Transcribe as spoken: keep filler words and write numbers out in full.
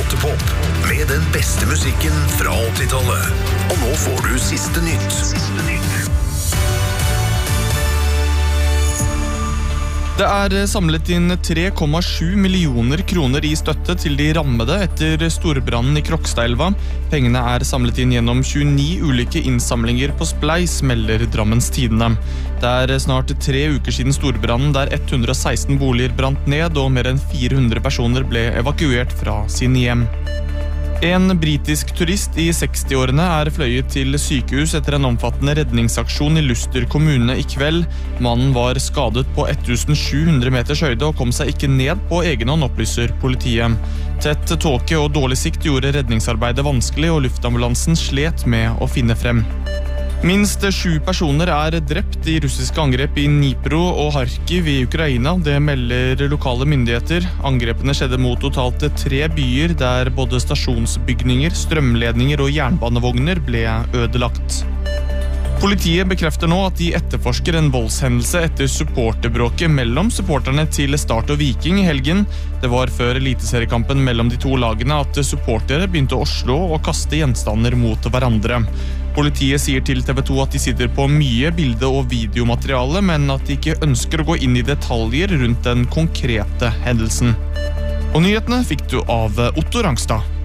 Åttepop, med den beste musikken fra åttitallet. Og nå får du siste nytt. Siste nytt. Det er samlet inn tre komma sju millioner kroner i støtte til de rammede etter storbrannen i Krokstadelva. Pengene er samlet inn gjennom tjueni ulike innsamlinger på Spleis, melder Drammens Tidende. Det er snart tre uker siden storbrannen der ett hundre og seksten boliger brant ned og mer enn fire hundre personer ble evakuert fra sine hjem. En britisk turist i sekstiårene er fløyet til sykehus etter en omfattende redningsaksjon i Luster kommune i kveld. Mannen var skadet på sju hundre meters høyde og kom seg ikke ned på egen hånd, opplyser politiet. Tett tåke og dårlig sikt gjorde redningsarbeidet vanskelig, og luftambulansen slet med å finne frem. Minst sju personer er drept i russiske angrep i Dnipro og Kharkiv i Ukraina. Det melder lokale myndigheter. Angrepene skjedde mot totalt tre byer, der både stasjonsbygninger, strømledninger og jernbanevogner ble ødelagt. Politiet bekrefter nå at de etterforsker en voldshendelse etter supporterbråket mellom supporterne til Start og Viking i helgen. Det var før eliteseriekampen mellom de to lagene at supportere begynte å slå og kaste gjenstander mot hverandre. Politiet sier til T V to at de sitter på mye bilde- og videomateriale, men at de ikke ønsker å gå inn i detaljer rundt den konkrete hendelsen. Og nyhetene fikk du av Otto Rangstad.